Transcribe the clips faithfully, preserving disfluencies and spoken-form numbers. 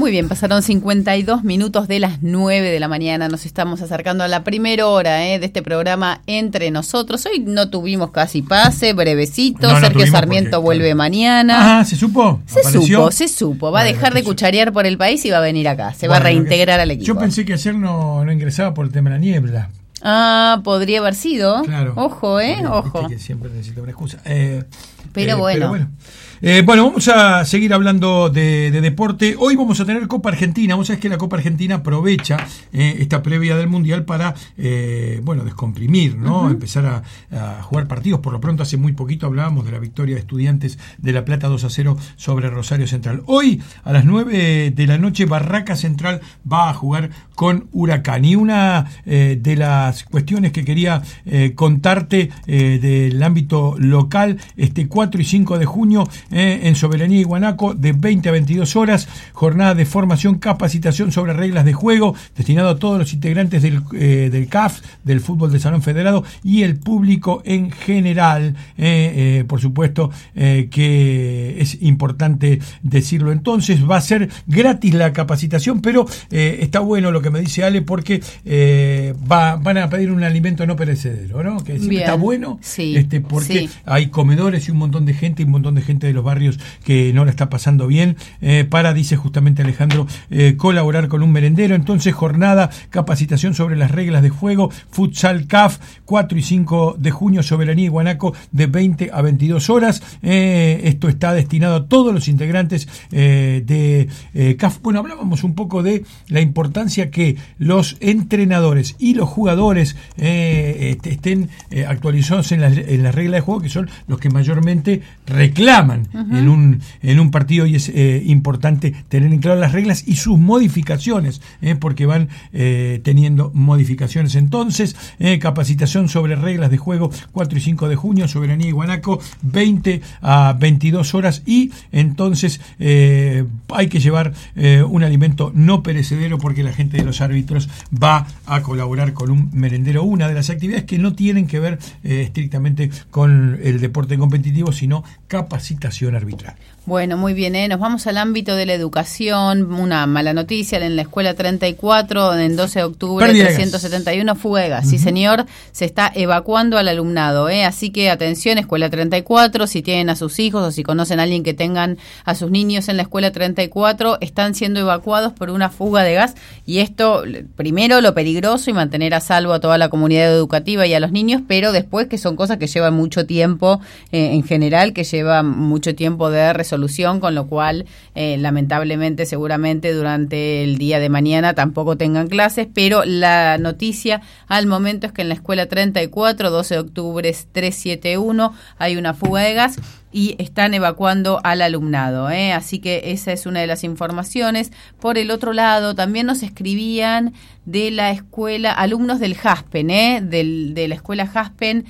Muy bien, pasaron cincuenta y dos minutos de las nueve de la mañana. Nos estamos acercando a la primera hora eh, de este programa Entre Nosotros. Hoy no tuvimos casi pase, brevecito. No, no Sergio tuvimos Sarmiento porque, vuelve claro. mañana. Ah, ¿se supo? Se ¿Apareció? supo, se supo. Va a Bueno, dejar de eso. cucharear por el país y va a venir acá. Se Bueno, va a reintegrar que, al equipo. Yo pensé que ayer no, no ingresaba por el tema de la niebla. Ah, podría haber sido. Claro. Ojo, ¿eh? Porque, Ojo. viste que siempre necesita una excusa. Eh, Pero eh, bueno. Pero bueno. Eh, bueno, vamos a seguir hablando de, de deporte. Hoy vamos a tener Copa Argentina. Vos sabés que la Copa Argentina aprovecha eh, esta previa del Mundial para, eh, bueno, descomprimir, ¿no? Uh-huh. Empezar a, a jugar partidos. Por lo pronto, hace muy poquito hablábamos de la victoria de Estudiantes de La Plata dos a cero sobre Rosario Central. Hoy, a las nueve de la noche, Barraca Central va a jugar con Huracán. Y una eh, de las cuestiones que quería eh, contarte eh, del ámbito local, este cuatro y cinco de junio, Eh, en Soberanía y Guanaco, de veinte a veintidós horas, jornada de formación, capacitación sobre reglas de juego, destinado a todos los integrantes del, eh, del C A F, del fútbol de Salón Federado y el público en general. Eh, eh, por supuesto eh, que es importante decirlo. Entonces va a ser gratis la capacitación, pero eh, está bueno lo que me dice Ale, porque eh, va, van a pedir un alimento no perecedero, ¿no? Que decir, está bueno, sí, este, porque sí. hay comedores y un montón de gente y un montón de gente de los barrios que no la está pasando bien, eh, para, dice justamente Alejandro, eh, colaborar con un merendero. Entonces, jornada, capacitación sobre las reglas de juego, futsal C A F, cuatro y cinco de junio, Soberanía y Guanaco, de veinte a veintidós horas. Eh, esto está destinado a todos los integrantes eh, de eh, C A F. Bueno, hablábamos un poco de la importancia que los entrenadores y los jugadores eh, estén eh, actualizados en las en la regla de juego, que son los que mayormente reclaman uh-huh. en un en un partido, y es eh, importante tener en claro las reglas y sus modificaciones, eh, porque van eh, teniendo modificaciones. Entonces, eh, capacitación sobre reglas de juego, cuatro y cinco de junio, Soberanía y Guanaco, veinte a veintidós horas, y entonces eh, hay que llevar eh, un alimento no perecedero, porque la gente de los árbitros va a colaborar con un merendero, una de las actividades que no tienen que ver eh, estrictamente con el deporte competitivo, sino capacitación arbitral. Bueno, muy bien, ¿eh? Nos vamos al ámbito de la educación. Una mala noticia: en la escuela treinta y cuatro, en doce de octubre, trescientos setenta y uno, fuga de gas. Uh-huh. Sí, señor, se está evacuando al alumnado, ¿eh? Así que atención, escuela treinta y cuatro, si tienen a sus hijos o si conocen a alguien que tengan a sus niños en la escuela treinta y cuatro, están siendo evacuados por una fuga de gas. Y esto, primero, lo peligroso y mantener a salvo a toda la comunidad educativa y a los niños, pero después que son cosas que llevan mucho tiempo, eh, en general, que llevan mucho tiempo de resolución. Solución, con lo cual eh, lamentablemente seguramente durante el día de mañana tampoco tengan clases, pero la noticia al momento es que en la escuela treinta y cuatro, doce de octubre trescientos setenta y uno, hay una fuga de gas y están evacuando al alumnado, ¿eh? Así que esa es una de las informaciones. Por el otro lado, también nos escribían de la escuela, alumnos del Jaspen, ¿eh? Del, de la escuela Jaspen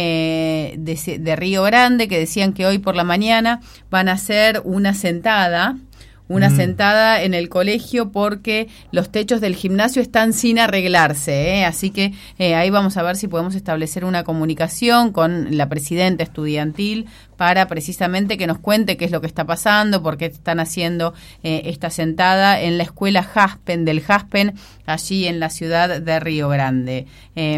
eh, de, de Río Grande, que decían que hoy por la mañana van a hacer una sentada, una mm. sentada en el colegio, porque los techos del gimnasio están sin arreglarse, ¿eh? Así que eh, ahí vamos a ver si podemos establecer una comunicación con la presidenta estudiantil para precisamente que nos cuente qué es lo que está pasando, por qué están haciendo eh, esta sentada en la escuela Jaspen, del Jaspen, allí en la ciudad de Río Grande. Eh,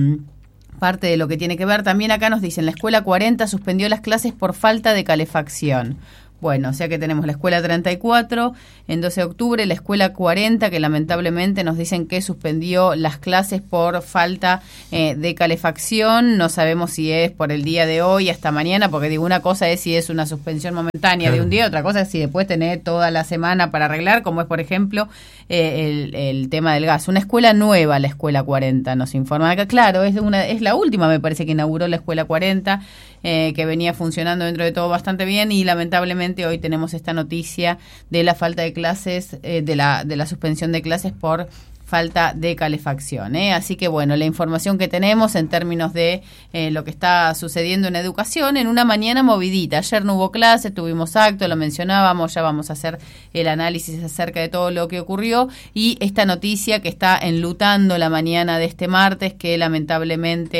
parte de lo que tiene que ver también acá nos dicen: la escuela cuarenta suspendió las clases por falta de calefacción. Bueno, o sea que tenemos la escuela treinta y cuatro en doce de octubre, la escuela cuarenta, que lamentablemente nos dicen que suspendió las clases por falta eh, de calefacción. No sabemos si es por el día de hoy hasta mañana, porque digo, una cosa es si es una suspensión momentánea claro. de un día, otra cosa es si después tener toda la semana para arreglar, como es por ejemplo eh, el, el tema del gas. Una escuela nueva, la escuela cuarenta, nos informan acá. Claro, es, una, es la última, me parece, que inauguró la escuela cuarenta, eh, que venía funcionando dentro de todo bastante bien, y lamentablemente hoy tenemos esta noticia de la falta de clases, eh, de la de la suspensión de clases por falta de calefacción, ¿eh? Así que bueno, la información que tenemos en términos de eh, lo que está sucediendo en educación en una mañana movidita. Ayer no hubo clases, tuvimos acto, lo mencionábamos, ya vamos a hacer el análisis acerca de todo lo que ocurrió, y esta noticia que está enlutando la mañana de este martes, que lamentablemente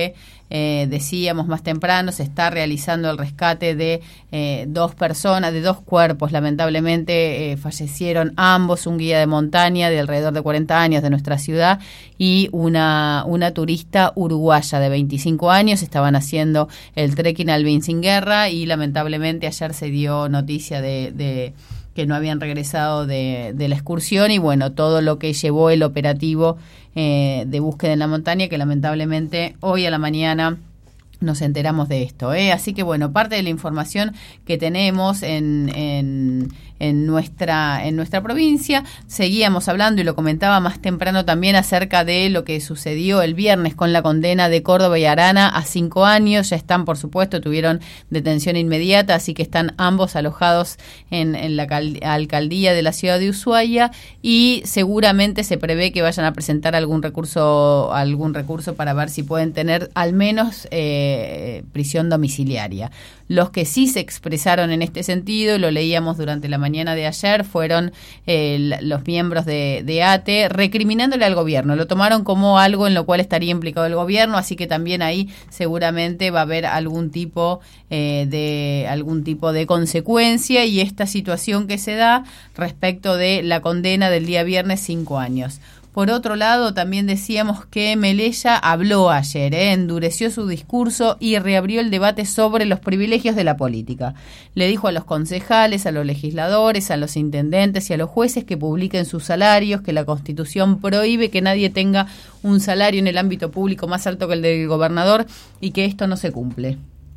eh, decíamos más temprano, se está realizando el rescate de eh, dos personas, de dos cuerpos. Lamentablemente eh, fallecieron ambos, un guía de montaña de alrededor de cuarenta años de nuestra ciudad y una, una turista uruguaya de veinticinco años. Estaban haciendo el trekking al Vincinguerra y lamentablemente ayer se dio noticia de... de que no habían regresado de, de la excursión y bueno, todo lo que llevó el operativo eh, de búsqueda en la montaña, que lamentablemente hoy a la mañana nos enteramos de esto, ¿eh? Así que bueno, parte de la información que tenemos en, en, en nuestra en nuestra provincia, seguíamos hablando y lo comentaba más temprano también acerca de lo que sucedió el viernes con la condena de Córdoba y Arana a cinco años. Ya están, por supuesto, tuvieron detención inmediata, así que están ambos alojados en, en la alcaldía de la ciudad de Ushuaia y seguramente se prevé que vayan a presentar algún recurso algún recurso para ver si pueden tener al menos eh, prisión domiciliaria. Los que sí se expresaron en este sentido, lo leíamos durante la mañana de ayer, fueron eh, los miembros de, de A T E recriminándole al gobierno. Lo tomaron como algo en lo cual estaría implicado el gobierno, así que también ahí seguramente va a haber algún tipo eh, de algún tipo de consecuencia y esta situación que se da respecto de la condena del día viernes, cinco años. Por otro lado, también decíamos que Melella habló ayer, ¿eh? endureció su discurso y reabrió el debate sobre los privilegios de la política. Le dijo a los concejales, a los legisladores, a los intendentes y a los jueces que publiquen sus salarios, que la Constitución prohíbe que nadie tenga un salario en el ámbito público más alto que el del gobernador y que esto no se cumple.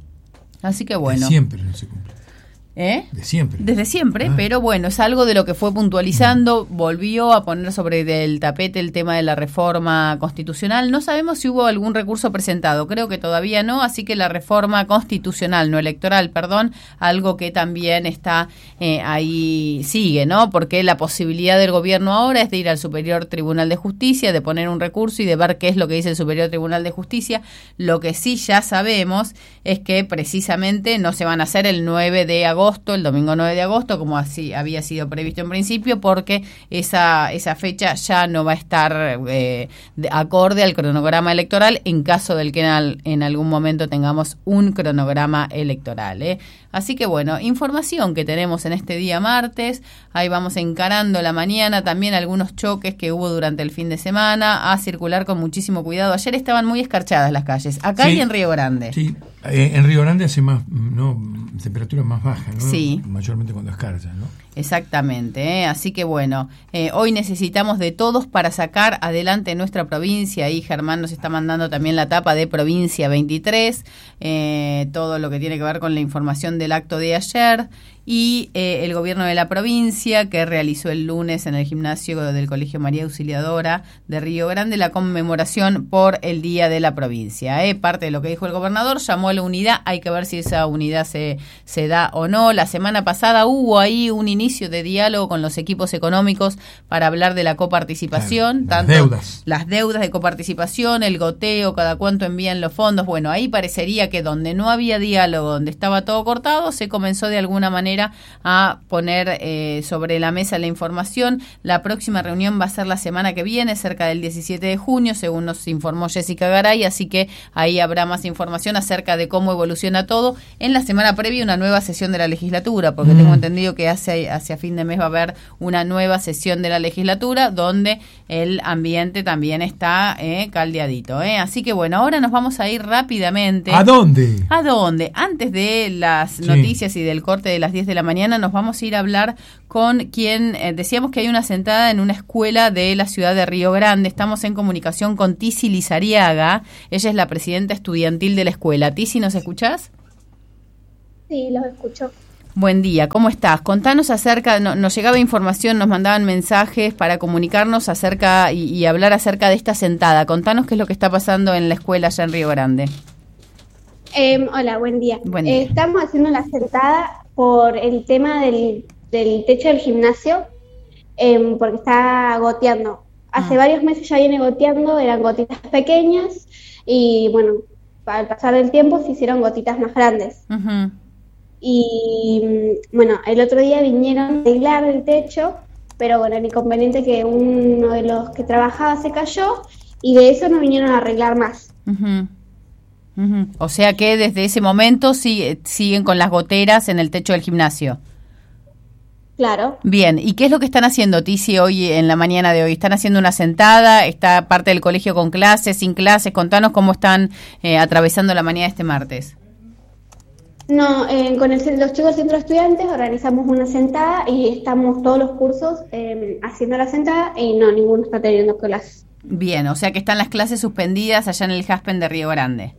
Así que bueno. Siempre no se cumple. ¿Eh? De siempre. Desde siempre, ah. pero bueno, es algo de lo que fue puntualizando, volvió a poner sobre el tapete el tema de la reforma constitucional. No sabemos si hubo algún recurso presentado, creo que todavía no, así que la reforma constitucional, no electoral, perdón, algo que también está eh, ahí, sigue, ¿no? Porque la posibilidad del gobierno ahora es de ir al Superior Tribunal de Justicia, de poner un recurso y de ver qué es lo que dice el Superior Tribunal de Justicia. Lo que sí ya sabemos es que precisamente no se van a hacer el nueve de agosto, el domingo nueve de agosto, como así había sido previsto en principio, porque esa esa fecha ya no va a estar eh, de, acorde al cronograma electoral en caso del que en, al, en algún momento tengamos un cronograma electoral, ¿eh? Así que bueno, información que tenemos en este día martes, ahí vamos encarando la mañana, también algunos choques que hubo durante el fin de semana, a circular con muchísimo cuidado. Ayer estaban muy escarchadas las calles, acá sí, y en Río Grande. Sí, eh, en Río Grande hace más, no, temperaturas más bajas, ¿no? Sí. Mayormente cuando escarcha, ¿no? Exactamente, ¿eh? Así que bueno, eh, hoy necesitamos de todos para sacar adelante nuestra provincia. Ahí Germán nos está mandando también la tapa de Provincia veintitrés, eh, todo lo que tiene que ver con la información del acto de ayer. Y eh, el gobierno de la provincia, que realizó el lunes en el gimnasio del Colegio María Auxiliadora de Río Grande la conmemoración por el Día de la Provincia. ¿eh? Parte de lo que dijo el gobernador, llamó a la unidad, hay que ver si esa unidad se, se da o no. La semana pasada hubo ahí un inicio de diálogo con los equipos económicos para hablar de la coparticipación. Claro, tanto las deudas. Las deudas de coparticipación, el goteo, cada cuánto envían los fondos. Bueno, ahí parecería que donde no había diálogo, donde estaba todo cortado, se comenzó de alguna manera a poner eh, sobre la mesa la información. La próxima reunión va a ser la semana que viene, cerca del diecisiete de junio, según nos informó Jessica Garay, así que ahí habrá más información acerca de cómo evoluciona todo. En la semana previa una nueva sesión de la legislatura, porque mm. tengo entendido que hacia, hacia fin de mes va a haber una nueva sesión de la legislatura donde el ambiente también está eh, caldeadito. Eh. Así que bueno, ahora nos vamos a ir rápidamente. ¿A dónde? ¿A dónde? Antes de las sí. noticias y del corte de las diez de la mañana, nos vamos a ir a hablar con quien, eh, decíamos que hay una sentada en una escuela de la ciudad de Río Grande. Estamos en comunicación con Tisi Lizariaga, ella es la presidenta estudiantil de la escuela. Tisi, ¿nos escuchás? Sí, los escucho. Buen día, ¿cómo estás? Contanos acerca, no, nos llegaba información, nos mandaban mensajes para comunicarnos acerca y, y hablar acerca de esta sentada. Contanos qué es lo que está pasando en la escuela allá en Río Grande. Eh, hola, buen día. Buen día. Eh, estamos haciendo la sentada por el tema del, del techo del gimnasio, eh, porque está goteando. Hace ah. varios meses ya viene goteando, eran gotitas pequeñas y bueno, al pasar del tiempo se hicieron gotitas más grandes. Uh-huh. Y bueno, el otro día vinieron a arreglar el techo, pero bueno, el inconveniente es que uno de los que trabajaba se cayó y de eso no vinieron a arreglar más. Uh-huh. Uh-huh. O sea que desde ese momento sigue, siguen con las goteras en el techo del gimnasio. Claro. Bien, ¿y qué es lo que están haciendo, Tizi, hoy en la mañana de hoy? ¿Están haciendo una sentada? ¿Está parte del colegio con clases, sin clases? Contanos cómo están eh, atravesando la mañana de este martes. No, eh, con el, los chicos del centro de estudiantes organizamos una sentada y estamos todos los cursos eh, haciendo la sentada y no, ninguno está teniendo clases. Bien, o sea que están las clases suspendidas allá en el Haspen de Río Grande.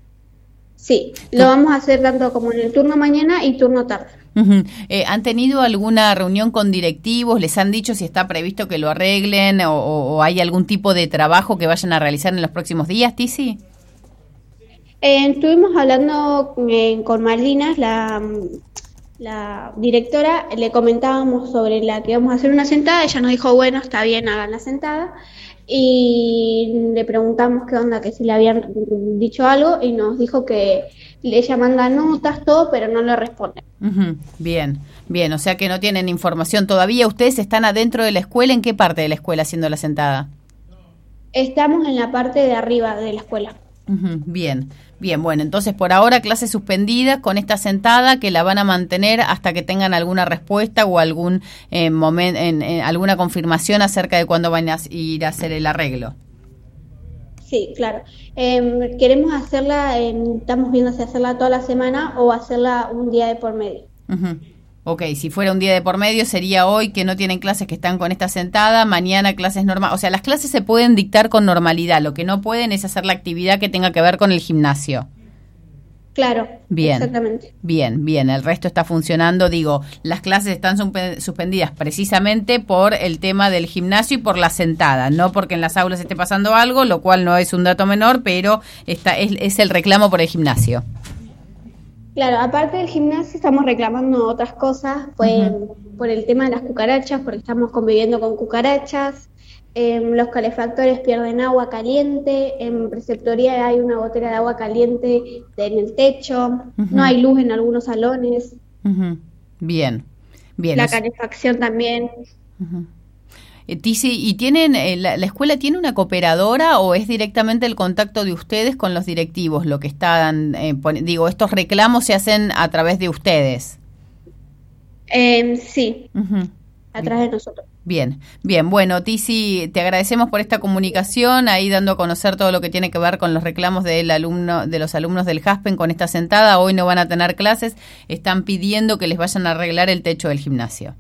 Sí, lo vamos a hacer tanto como en el turno mañana y turno tarde. Uh-huh. Eh, ¿Han tenido alguna reunión con directivos? ¿Les han dicho si está previsto que lo arreglen o, o, o hay algún tipo de trabajo que vayan a realizar en los próximos días, Tizi? Eh, estuvimos hablando eh, con Malvinas, la, la directora, le comentábamos sobre la que íbamos a hacer una sentada, ella nos dijo, bueno, está bien, hagan la sentada, y le preguntamos qué onda, que si le habían dicho algo, y nos dijo que ella manda notas, todo, pero no le responde. Uh-huh. Bien, bien, o sea que no tienen información todavía. ¿Ustedes están adentro de la escuela? ¿En qué parte de la escuela haciendo la sentada? Estamos en la parte de arriba de la escuela. Uh-huh. Bien, bien, bueno, entonces por ahora clase suspendida con esta sentada que la van a mantener hasta que tengan alguna respuesta o algún eh, momento, en, en, alguna confirmación acerca de cuándo van a ir a hacer el arreglo. Sí, claro. Eh, queremos hacerla, eh, estamos viendo si hacerla toda la semana o hacerla un día de por medio. Uh-huh. Ok, si fuera un día de por medio sería hoy que no tienen clases, que están con esta sentada, mañana clases normales. O sea, las clases se pueden dictar con normalidad, lo que no pueden es hacer la actividad que tenga que ver con el gimnasio. Claro, bien, exactamente. Bien, bien, el resto está funcionando. Digo, las clases están suspendidas precisamente por el tema del gimnasio y por la sentada, no porque en las aulas esté pasando algo, lo cual no es un dato menor, pero está, es, es el reclamo por el gimnasio. Claro, aparte del gimnasio estamos reclamando otras cosas, pues, uh-huh. por el tema de las cucarachas, porque estamos conviviendo con cucarachas, eh, los calefactores pierden agua caliente, en preceptoría hay una gotera de agua caliente en el techo, uh-huh. no hay luz en algunos salones. Uh-huh. Bien, bien. La calefacción también. Uh-huh. Eh, Tizi, ¿y tienen eh, la, la escuela tiene una cooperadora o es directamente el contacto de ustedes con los directivos? Lo que están, eh, pon, digo, estos reclamos se hacen a través de ustedes. Eh, sí, uh-huh. a través de nosotros. Bien, bien. Bueno, Tizi, te agradecemos por esta comunicación, ahí dando a conocer todo lo que tiene que ver con los reclamos del alumno, de los alumnos del Haspen con esta sentada. Hoy no van a tener clases, están pidiendo que les vayan a arreglar el techo del gimnasio.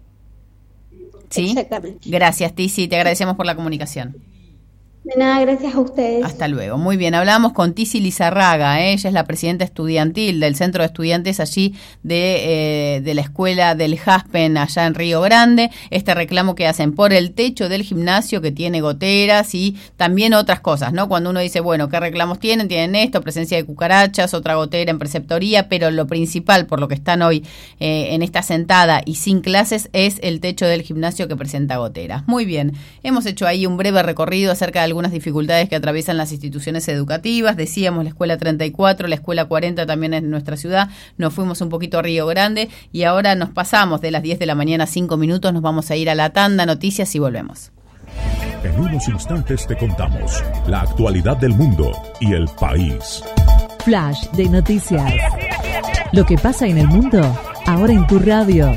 ¿Sí? Exactamente. Gracias, Tizi, te agradecemos por la comunicación. De nada, gracias a ustedes. Hasta luego. Muy bien, hablamos con Tizi Lizarraga, ¿eh? Ella es la presidenta estudiantil del centro de estudiantes allí de, eh, de la escuela del Haspen allá en Río Grande. Este reclamo que hacen por el techo del gimnasio que tiene goteras y también otras cosas, ¿no? Cuando uno dice, bueno, ¿qué reclamos tienen? Tienen esto, presencia de cucarachas, otra gotera en preceptoría, pero lo principal por lo que están hoy eh, en esta sentada y sin clases es el techo del gimnasio que presenta goteras. Muy bien, hemos hecho ahí un breve recorrido acerca de algunas dificultades que atraviesan las instituciones educativas. Decíamos la escuela treinta y cuatro, la escuela cuarenta también en nuestra ciudad. Nos fuimos un poquito a Río Grande y ahora nos pasamos de las diez de la mañana a cinco minutos. Nos vamos a ir a la tanda, noticias y volvemos. En unos instantes te contamos la actualidad del mundo y el país. Flash de noticias. Lo que pasa en el mundo, ahora en tu radio.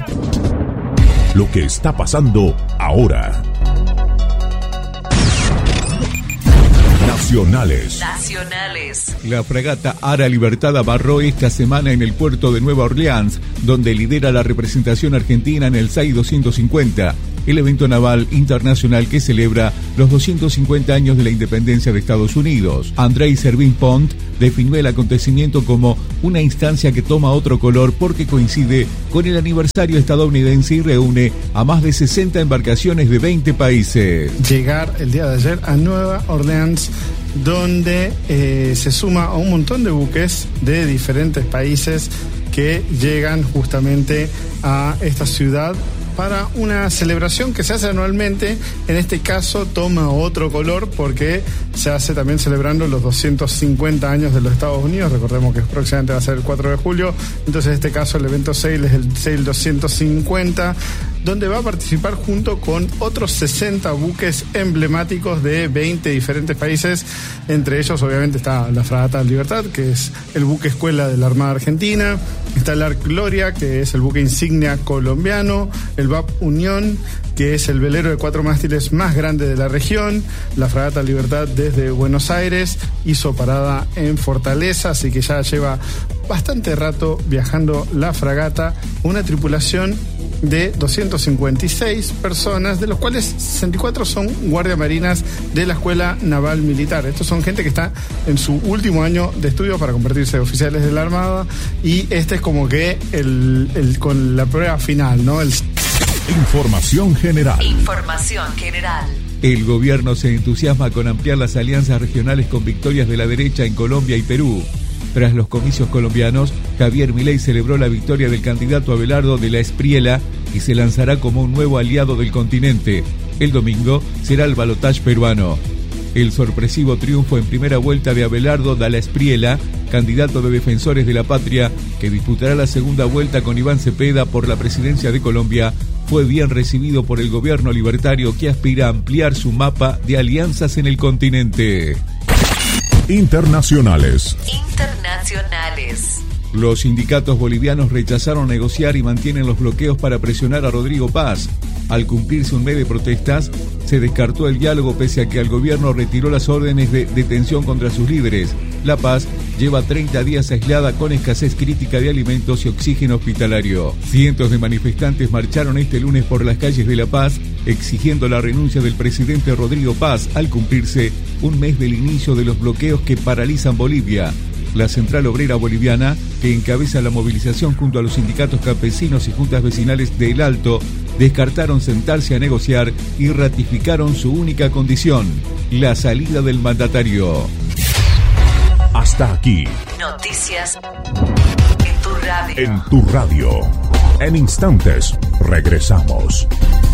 Lo que está pasando ahora. Nacionales. Nacionales. La fragata Ara Libertad amarró esta semana en el puerto de Nueva Orleans, donde lidera la representación argentina en el S A I doscientos cincuenta, el evento naval internacional que celebra los doscientos cincuenta años de la independencia de Estados Unidos. Andrei Servin-Pont definió el acontecimiento como una instancia que toma otro color porque coincide con el aniversario estadounidense y reúne a más de sesenta embarcaciones de veinte países. Llegar el día de ayer a Nueva Orleans, donde eh, se suma a un montón de buques de diferentes países que llegan justamente a esta ciudad para una celebración que se hace anualmente. En este caso toma otro color porque se hace también celebrando los doscientos cincuenta años de los Estados Unidos. Recordemos que próximamente va a ser el cuatro de julio. Entonces en este caso el evento Sail es el Sail doscientos cincuenta. donde va a participar junto con otros sesenta buques emblemáticos de veinte diferentes países. Entre ellos, obviamente, está la Fragata Libertad, que es el buque escuela de la Armada Argentina. Está el Ark Gloria, que es el buque insignia colombiano. El V A P Unión, que es el velero de cuatro mástiles más grande de la región. La Fragata Libertad desde Buenos Aires hizo parada en Fortaleza, así que ya lleva bastante rato viajando la fragata. Una tripulación de doscientas cincuenta y seis personas, de los cuales sesenta y cuatro son guardias marinas de la Escuela Naval Militar. Estos son gente que está en su último año de estudio para convertirse en oficiales de la Armada, y este es como que el, el con la prueba final, ¿no? El... Información general. Información general. El gobierno se entusiasma con ampliar las alianzas regionales con victorias de la derecha en Colombia y Perú. Tras los comicios colombianos, Javier Milei celebró la victoria del candidato Abelardo de la Espriella y se lanzará como un nuevo aliado del continente. El domingo será el balotaje peruano. El sorpresivo triunfo en primera vuelta de Abelardo de la Espriella, candidato de Defensores de la Patria, que disputará la segunda vuelta con Iván Cepeda por la presidencia de Colombia, fue bien recibido por el gobierno libertario, que aspira a ampliar su mapa de alianzas en el continente. Internacionales. Internacionales. Los sindicatos bolivianos rechazaron negociar y mantienen los bloqueos para presionar a Rodrigo Paz. Al cumplirse un mes de protestas, se descartó el diálogo pese a que el gobierno retiró las órdenes de detención contra sus líderes. La Paz lleva treinta días aislada con escasez crítica de alimentos y oxígeno hospitalario. Cientos de manifestantes marcharon este lunes por las calles de La Paz exigiendo la renuncia del presidente Rodrigo Paz al cumplirse un mes del inicio de los bloqueos que paralizan Bolivia. La Central Obrera Boliviana, que encabeza la movilización junto a los sindicatos campesinos y juntas vecinales de El Alto, descartaron sentarse a negociar y ratificaron su única condición: la salida del mandatario. Hasta aquí. Noticias en tu radio. En tu radio. En instantes, regresamos.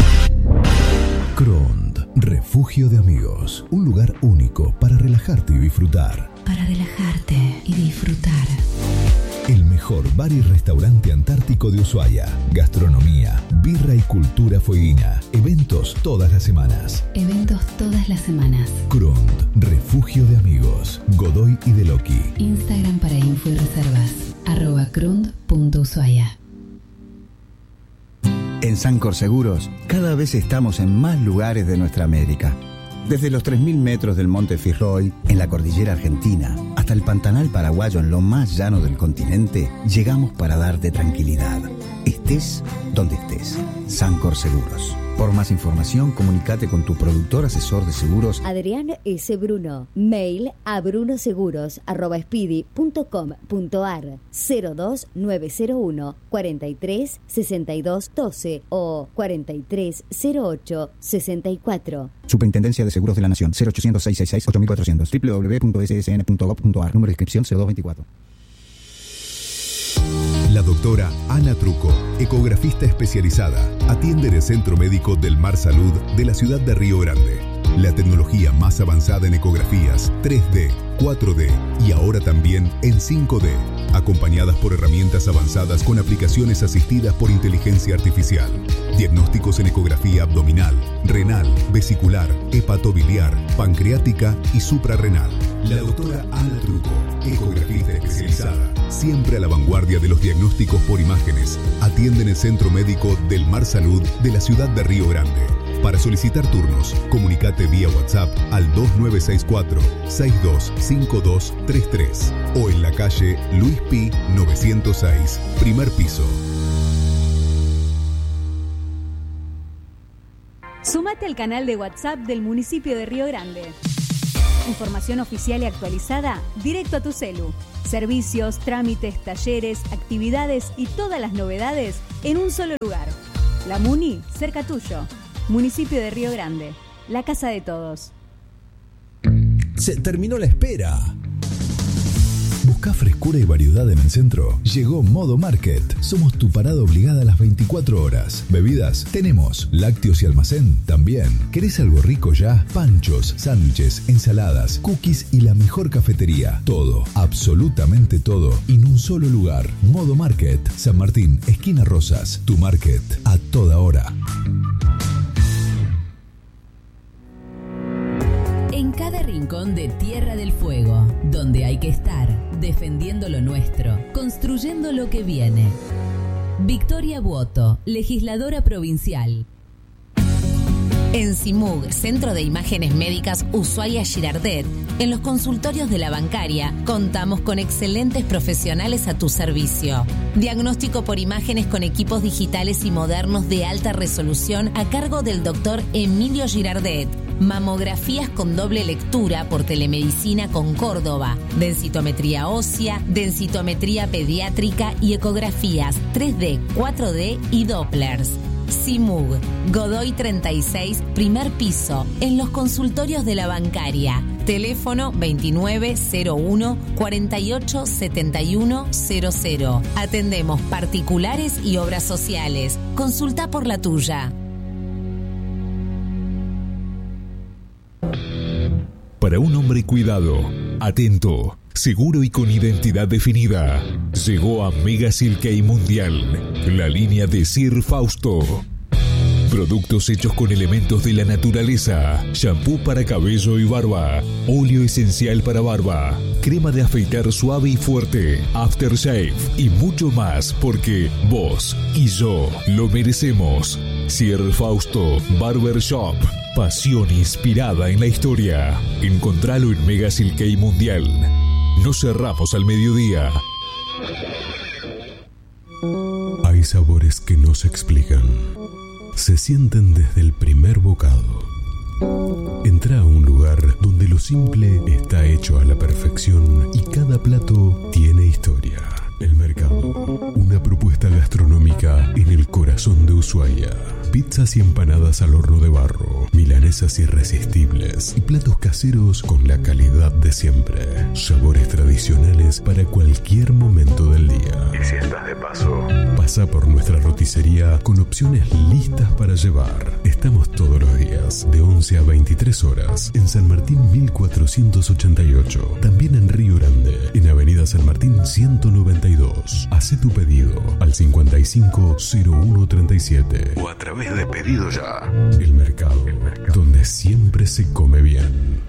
Crond, refugio de amigos. Un lugar único para relajarte y disfrutar. Para relajarte y disfrutar. El mejor bar y restaurante antártico de Ushuaia. Gastronomía, birra y cultura fueguina. Eventos todas las semanas. Eventos todas las semanas. Crond, refugio de amigos. Godoy y Deloqui. Instagram para info y reservas. Arroba crond punto ushuaia. En Sancor Seguros, cada vez estamos en más lugares de nuestra América. Desde los tres mil metros del Monte Fitzroy, en la cordillera argentina, hasta el Pantanal paraguayo en lo más llano del continente, llegamos para darte tranquilidad. Estés donde estés. Sancor Seguros. Por más información, comunícate con tu productor asesor de seguros. Adrián S. Bruno. Mail a brunoseguros arroba speedy punto com punto ar cero dos nueve cero uno cuarenta y tres sesenta y dos doce o cuarenta y tres cero ocho sesenta y cuatro. Superintendencia de Seguros de la Nación. cero ochocientos, seiscientos sesenta y seis, ocho mil cuatrocientos. doble u doble u doble u punto s s n punto gov punto ar. Número de inscripción cero dos veinticuatro. La doctora Ana Truco, ecografista especializada, atiende en el Centro Médico del Mar Salud de la ciudad de Río Grande. La tecnología más avanzada en ecografías tres D, cuatro D y ahora también en cinco D, acompañadas por herramientas avanzadas con aplicaciones asistidas por inteligencia artificial. Diagnósticos en ecografía abdominal, renal, vesicular, hepatobiliar, pancreática y suprarrenal. La doctora Ana Truco, ecografista especializada, siempre a la vanguardia de los diagnósticos por imágenes, atiende en el Centro Médico del Mar Salud de la ciudad de Río Grande. Para solicitar turnos, comunicate vía WhatsApp al dos nueve seis cuatro, seis dos cinco dos tres tres o en la calle Luis Pi novecientos seis, primer piso. Sumate al canal de WhatsApp del municipio de Río Grande. Información oficial y actualizada directo a tu celu. Servicios, trámites, talleres, actividades y todas las novedades en un solo lugar. La Muni, cerca tuyo. Municipio de Río Grande, la casa de todos. Se terminó la espera. ¿Buscás frescura y variedad en el centro? Llegó Modo Market. Somos tu parada obligada a las veinticuatro horas. Bebidas, tenemos. Lácteos y almacén, también. ¿Querés algo rico ya? Panchos, sándwiches, ensaladas, cookies y la mejor cafetería. Todo, absolutamente todo, en un solo lugar. Modo Market, San Martín, esquina Rosas. Tu market, a toda hora. En cada rincón de Tierra del Fuego, donde hay que estar, defendiendo lo nuestro, construyendo lo que viene. Victoria Buoto, legisladora provincial. En CIMUG, Centro de Imágenes Médicas Ushuaia Girardet, en los consultorios de la bancaria, contamos con excelentes profesionales a tu servicio. Diagnóstico por imágenes con equipos digitales y modernos de alta resolución a cargo del doctor Emilio Girardet. Mamografías con doble lectura por telemedicina con Córdoba, densitometría ósea, densitometría pediátrica y ecografías tres D, cuatro D y Dopplers. CIMUG, Godoy treinta y seis, primer piso, en los consultorios de la bancaria. Teléfono veintinueve cero uno, cuarenta y ocho setenta y uno cero cero. Atendemos particulares y obras sociales. Consulta por la tuya. Para un hombre cuidado, atento, seguro y con identidad definida, llegó a Mega Silkei Mundial, la línea de Sir Fausto. Productos hechos con elementos de la naturaleza, shampoo para cabello y barba, óleo esencial para barba, crema de afeitar suave y fuerte, aftershave y mucho más, porque vos y yo lo merecemos. Sir Fausto Barber Shop, pasión inspirada en la historia. Encontralo en Mega Silkei Mundial. No cerramos al mediodía. Hay sabores que no se explican. Se sienten desde el primer bocado. Entra a un lugar donde lo simple está hecho a la perfección y cada plato tiene historia. El Mercado, una propuesta gastronómica en el corazón de Ushuaia. Pizzas y empanadas al horno de barro, milanesas irresistibles y platos caseros con la calidad de siempre. Sabores tradicionales para cualquier momento del día. Y si estás de paso, pasa por nuestra roticería con opciones listas para llevar. Estamos todos los días de once a veintitrés horas en San Martín mil cuatrocientos ochenta y ocho. También en Río Grande, en Avenida San Martín ciento noventa y dos. Hacé tu pedido al cincuenta y cinco cero uno treinta y siete o a través de Pedido Ya. El Mercado, El Mercado, donde siempre se come bien.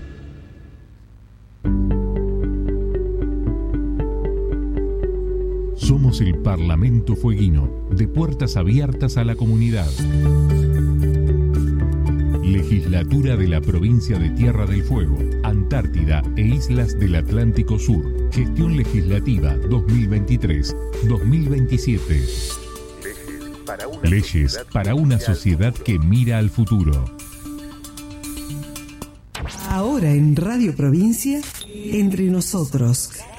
Somos el Parlamento Fueguino, de puertas abiertas a la comunidad. Legislatura de la Provincia de Tierra del Fuego, Antártida e Islas del Atlántico Sur. Gestión Legislativa dos mil veintitrés dos mil veintisiete. Leyes para una sociedad que mira al futuro. Ahora en Radio Provincia, Entre Nosotros,